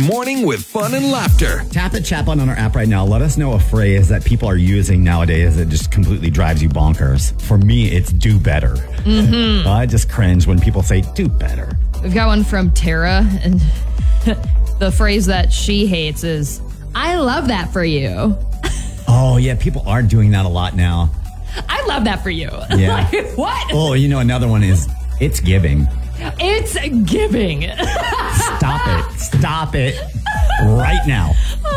morning with fun and laughter. Tap at Chaplin on our app right now. Let us know a phrase that people are using nowadays that just completely drives you bonkers. For me, it's do better. I just cringe when people say do better. We've got one from Tara, and the phrase that she hates is, I love that for you. Oh, yeah, people are doing that a lot now. I love that for you. Yeah. Like, what? Oh, another one is it's giving. It's giving. Stop it right now.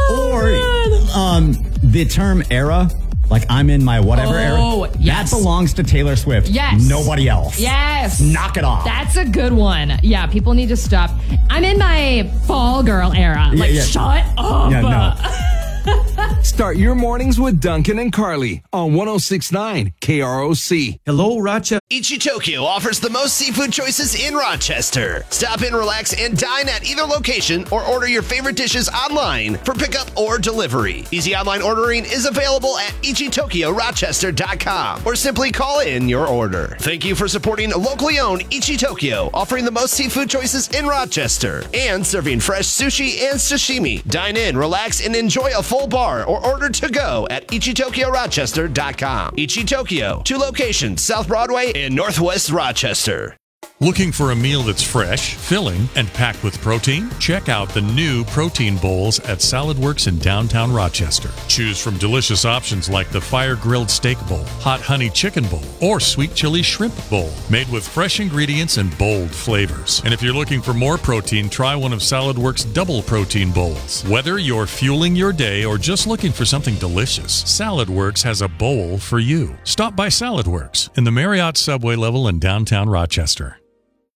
The term era, like I'm in my whatever era, yes. that belongs to Taylor Swift. Yes. Nobody else. Yes. Knock it off. That's a good one. Yeah, people need to stop. I'm in my fall girl era. Shut up. Yeah, no. Start your mornings with Duncan and Carly on 106.9 KROC. Hello, Rochester. Ichitokyo offers the most seafood choices in Rochester. Stop in, relax, and dine at either location or order your favorite dishes online for pickup or delivery. Easy online ordering is available at ichitokyorochester.com or simply call in your order. Thank you for supporting locally owned Ichitokyo, offering the most seafood choices in Rochester and serving fresh sushi and sashimi. Dine in, relax, and enjoy a full bar or order to go at ichitokyorochester.com. Ichitokyo, 2 locations, South Broadway and Northwest Rochester. Looking for a meal that's fresh, filling, and packed with protein? Check out the new protein bowls at SaladWorks in downtown Rochester. Choose from delicious options like the fire-grilled steak bowl, hot honey chicken bowl, or sweet chili shrimp bowl, made with fresh ingredients and bold flavors. And if you're looking for more protein, try one of SaladWorks double protein bowls. Whether you're fueling your day or just looking for something delicious, SaladWorks has a bowl for you. Stop by SaladWorks in the Marriott subway level in downtown Rochester.